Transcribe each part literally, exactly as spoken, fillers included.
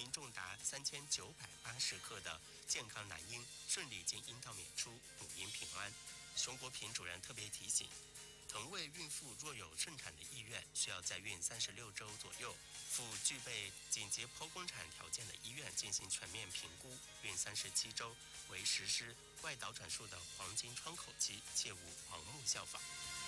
重重达三千九百八十克的健康男婴顺利经阴道免出，母婴平安。熊国平主任特别提醒，臀位孕妇若有顺产的意愿，需要在孕三十六周左右，赴具备紧急剖宫产条件的医院进行全面评估。孕三十七周为实施外导转术的黄金窗口期，切勿盲目效仿。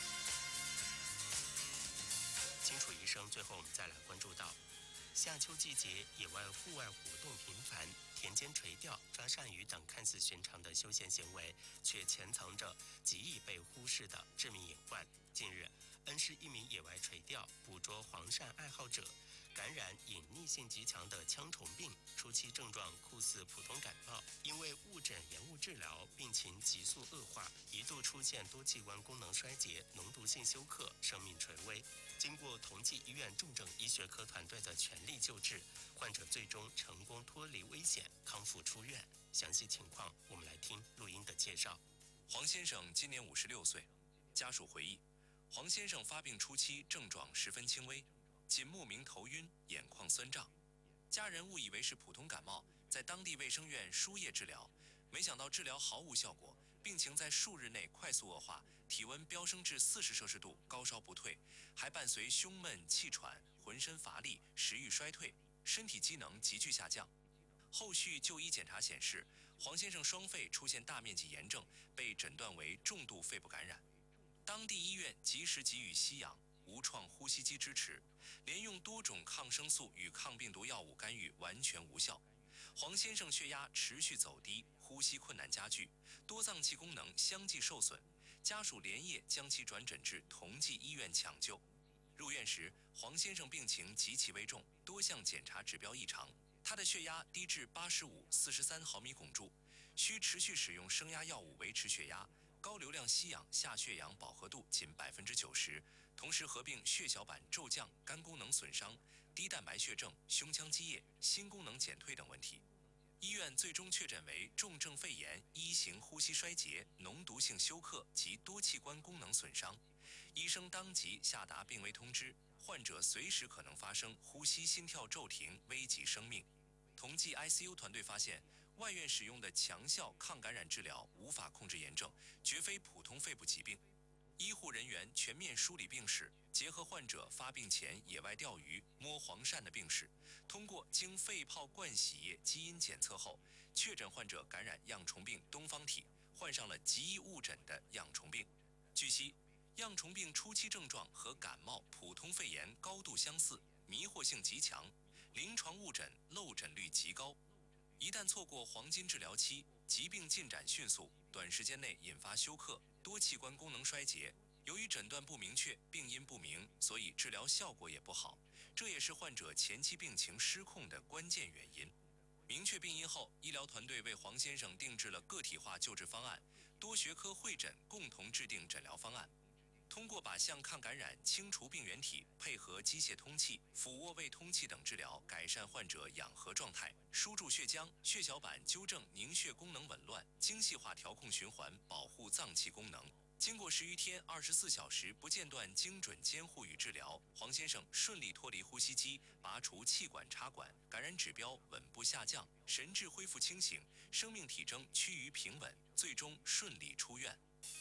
清楚医生，最后我们再来关注到，夏秋季节野外户外活动频繁，田间垂钓、抓鳝鱼等看似寻常的休闲行为，却潜藏着极易被忽视的致命隐患。近日，恩施一名野外垂钓捕捉黄鳝爱好者感染隐匿性极强的腔虫病，初期症状酷似普通感冒，因为误诊延误治疗，病情急速恶化，一度出现多器官功能衰竭、脓毒性休克，生命垂危。经过同济医院重症医学科团队的全力救治，患者最终成功脱离危险，康复出院。详细情况，我们来听录音的介绍。 黄先生今年五十六岁，家属回忆，黄先生发病初期症状十分轻微，仅莫名头晕、眼眶酸胀，家人误以为是普通感冒，在当地卫生院输液治疗，没想到治疗毫无效果，病情在数日内快速恶化，体温飙升至四十摄氏度，高烧不退，还伴随胸闷、气喘、浑身乏力、食欲衰退，身体机能急剧下降。后续就医检查显示，黄先生双肺出现大面积炎症，被诊断为重度肺部感染。当地医院及时给予吸氧、无创呼吸机支持，连用多种抗生素与抗病毒药物干预完全无效。黄先生血压持续走低，呼吸困难加剧，多脏器功能相继受损，家属连夜将其转诊至同济医院抢救。入院时，黄先生病情极其危重，多项检查指标异常。他的血压低至八十五、四十三毫米汞柱，需持续使用升压药物维持血压，高流量吸氧下血氧饱和度仅百分之九十，同时合并血小板骤降、肝功能损伤、低蛋白血症、胸腔积液、心功能减退等问题。医院最终确诊为重症肺炎、一型呼吸衰竭、脓毒性休克及多器官功能损伤。医生当即下达病危通知，患者随时可能发生呼吸心跳骤停，危及生命。同济 I C U 团队发现，外院使用的强效抗感染治疗无法控制炎症，绝非普通肺部疾病。医护人员全面梳理病史，结合患者发病前野外钓鱼、摸黄鳝的病史，通过经肺泡灌洗液基因检测后，确诊患者感染样虫病东方体，患上了极易误诊的样虫病。据悉，样虫病初期症状和感冒、普通肺炎高度相似，迷惑性极强，临床误诊漏诊率极高。一旦错过黄金治疗期，疾病进展迅速，短时间内引发休克、多器官功能衰竭。由于诊断不明确，病因不明，所以治疗效果也不好，这也是患者前期病情失控的关键原因。明确病因后，医疗团队为黄先生定制了个体化救治方案，多学科会诊共同制定诊疗方案。通过靶向抗感染、清除病原体，配合机械通气、俯卧位通气等治疗，改善患者氧合状态，输注血浆、血小板，纠正凝血功能紊乱，精细化调控循环，保护脏器功能。经过十余天、二十四小时不间断精准监护与治疗，黄先生顺利脱离呼吸机，拔除气管插管，感染指标稳步下降，神志恢复清醒，生命体征趋于平稳，最终顺利出院。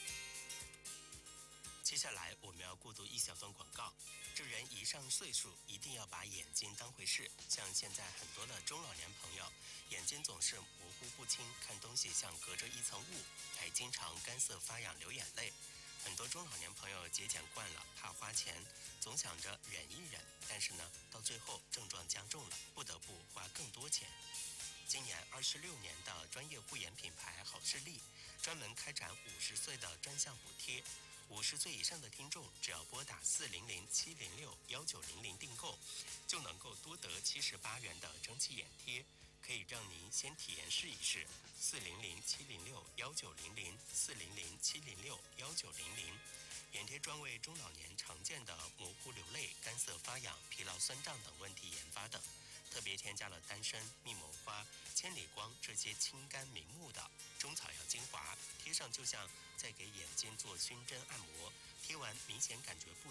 接下来我们要过渡一小段广告。这人一上岁数，一定要把眼睛当回事。像现在很多的中老年朋友，眼睛总是模糊不清，看东西像隔着一层雾，还经常干涩发痒流眼泪。很多中老年朋友节俭惯了，怕花钱，总想着忍一忍，但是呢，到最后症状加重了，不得不花更多钱。今年二十六年的专业护眼品牌好视力，专门开展五十岁的专项补贴。五十岁以上的听众，只要拨打四零零七零六幺九零零订购，就能够多得七十八元的蒸汽眼贴，可以让您先体验试一试。四零零七零六幺九零零，四零零七零六幺九零零。眼贴专为中老年常见的模糊流泪、干涩发痒、疲劳酸胀等问题研发的，特别添加了丹参、密谋花、千里光这些清肝明目的中草药精华，贴上就像在给眼睛做熏蒸按摩，贴完明显感觉不